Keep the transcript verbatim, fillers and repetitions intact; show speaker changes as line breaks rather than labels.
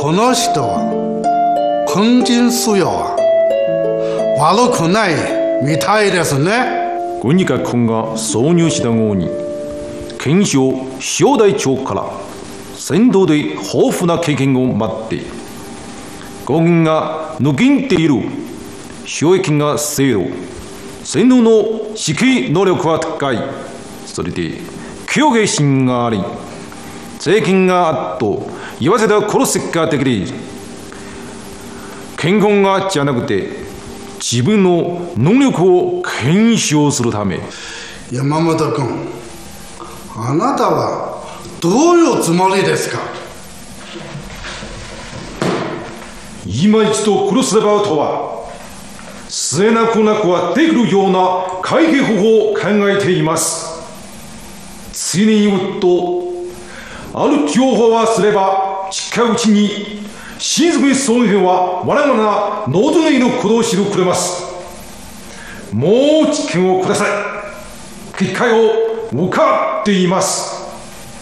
この人は金金素養は悪くないみたいですね。
軍学軍が挿入した後に検証小隊長から戦闘で豊富な経験を持って国軍が抜きんでいる収益が精度、戦闘の指揮能力は高い。それで強兵心があり、税金があっと言わせた殺すができる。健康がじゃなくて自分の能力を検証するため。
山本君、あなたはどういうつもりですか？
今一度殺すればとは末なくなくはできるような回避方法を考えています。次に言うと、ある情報はすれば近いうちに新宿総兵は我々が望んでいることを知るくれます。もう知見をください。機会を伺っています。